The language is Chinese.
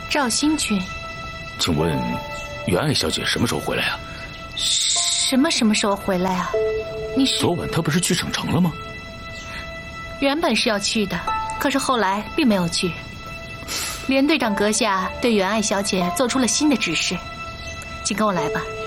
赵新君。 请问，袁爱小姐什么时候回来啊？ 什么时候回来啊？你是？ 昨晚她不是去省城了吗？ 原本是要去的，可是后来并没有去。连队长阁下对袁爱小姐做出了新的指示，请跟我来吧。